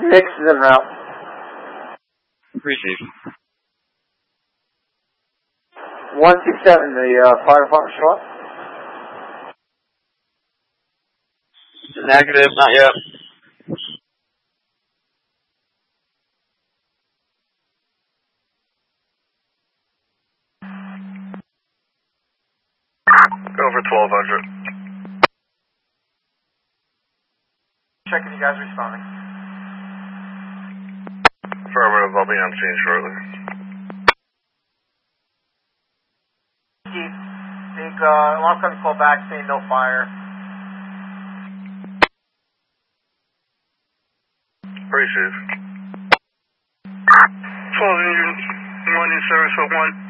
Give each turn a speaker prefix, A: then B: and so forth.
A: Mix is en route.
B: Received.
A: 167, the fire department show up?
B: Negative, not yet.
C: Go for 1200.
D: Checking you guys responding.
C: Affirmative, I'll be on scene shortly.
D: Keith, big alarm company call back saying no fire.
C: Receive. 12 units, 1 in service for 1.